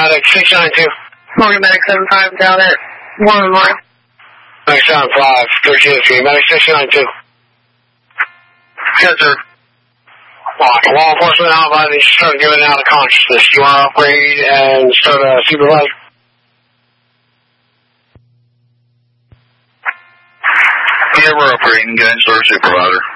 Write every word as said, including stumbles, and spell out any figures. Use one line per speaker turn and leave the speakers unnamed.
Medic six nine two.
Morgan Medic seven five down at one Memorial.
Medic seven five, thirteen oh three. Medic six nine two.
Yes, sir.
Law enforcement out by the start giving out of consciousness. You want to upgrade and start a supervisor?
Yeah, we're upgrading. Go ahead and start a supervisor.